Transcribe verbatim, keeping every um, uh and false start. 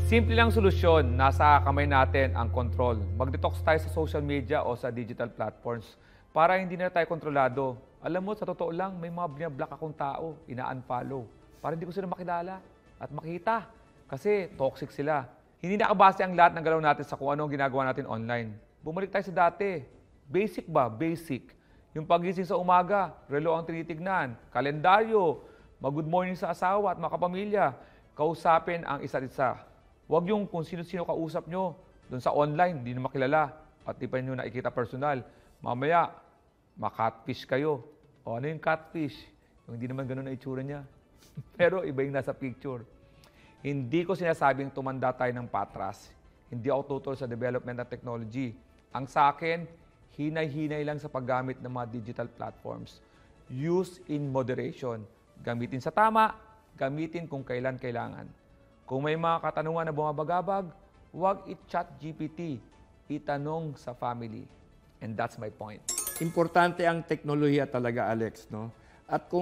Simple lang solusyon, nasa kamay natin ang control. Mag-detox tayo sa social media o sa digital platforms para hindi na tayo kontrolado. Alam mo, sa totoo lang, may mga binablock akong tao, ina-unfollow, para hindi ko sila makilala at makita kasi toxic sila. Hindi nakabase ang lahat ng galaw natin sa kung ano ang ginagawa natin online. Bumalik tayo sa dati. Basic ba? Basic. Yung pagising sa umaga, relo ang tinitignan, kalendaryo, mag-good morning sa asawa at mga kapamilya, kausapin ang isa't isa. Huwag yung kung sino-sino kausap nyo doon sa online, hindi nyo makilala at di pa nyo nakikita personal. Mamaya, makatfish kayo. O ano yung catfish? Yung hindi naman ganun na itsura niya. Pero iba yung nasa picture. Hindi ko sinasabing tumanda tayo ng patras. Hindi ako tutol sa development ng technology. Ang sa akin, hinay-hinay lang sa paggamit ng mga digital platforms. Use in moderation. Gamitin sa tama, gamitin kung kailan kailangan. Kung may mga katanungan na bumabagabag, huwag i-chat G P T. Itanong sa family. And that's my point. Importante ang teknolohiya talaga, Alex, no? At kung